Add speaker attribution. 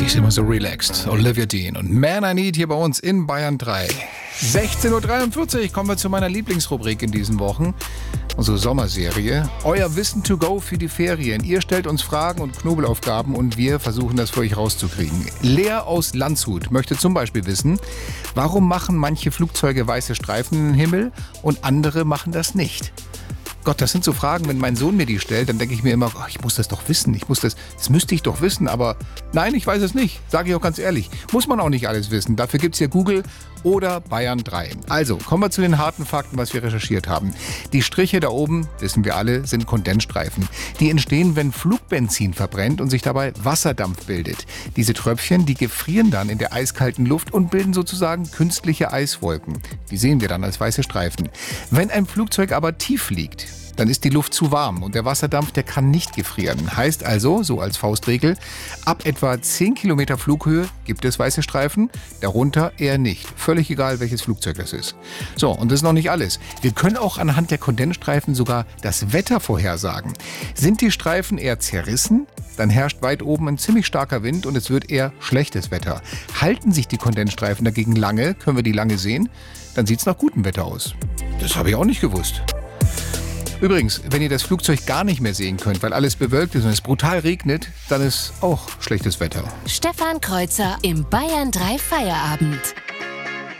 Speaker 1: Die ist immer so relaxed. Olivia Dean und Man I Need hier bei uns in Bayern 3. 16.43 Uhr kommen wir zu meiner Lieblingsrubrik in diesen Wochen. Unsere Sommerserie. Euer Wissen to go für die Ferien. Ihr stellt uns Fragen und Knobelaufgaben und wir versuchen das für euch rauszukriegen. Lea aus Landshut möchte zum Beispiel wissen, warum machen manche Flugzeuge weiße Streifen in den Himmel und andere machen das nicht? Gott, das sind so Fragen, wenn mein Sohn mir die stellt, dann denke ich mir immer, oh, ich muss das doch wissen, das müsste ich doch wissen, aber nein, ich weiß es nicht, sage ich auch ganz ehrlich. Muss man auch nicht alles wissen, dafür gibt's ja Google oder Bayern 3. Also, kommen wir zu den harten Fakten, was wir recherchiert haben. Die Striche da oben, wissen wir alle, sind Kondensstreifen. Die entstehen, wenn Flugbenzin verbrennt und sich dabei Wasserdampf bildet. Diese Tröpfchen, die gefrieren dann in der eiskalten Luft und bilden sozusagen künstliche Eiswolken. Die sehen wir dann als weiße Streifen. Wenn ein Flugzeug aber tief fliegt, dann ist die Luft zu warm und der Wasserdampf, der kann nicht gefrieren. Heißt also, so als Faustregel, ab etwa 10 Kilometer Flughöhe gibt es weiße Streifen, darunter eher nicht. Völlig egal, welches Flugzeug das ist. So, und das ist noch nicht alles. Wir können auch anhand der Kondensstreifen sogar das Wetter vorhersagen. Sind die Streifen eher zerrissen, dann herrscht weit oben ein ziemlich starker Wind und es wird eher schlechtes Wetter. Halten sich die Kondensstreifen dagegen lange, können wir die lange sehen, dann sieht es nach gutem Wetter aus. Das habe ich auch nicht gewusst. Übrigens, wenn ihr das Flugzeug gar nicht mehr sehen könnt, weil alles bewölkt ist und es brutal regnet, dann ist auch schlechtes Wetter.
Speaker 2: Stefan Kreuzer im Bayern 3 Feierabend.